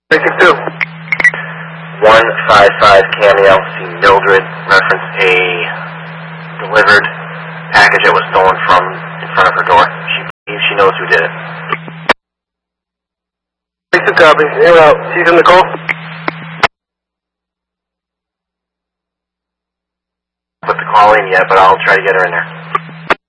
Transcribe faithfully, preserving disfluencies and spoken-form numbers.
Basic two. one five five Cameo, see Mildred, reference a delivered package that was stolen from in front of her door. She she knows who did it. Basic copy, you're out. She's in the call? Put the call in yet, but I'll try to get her in there.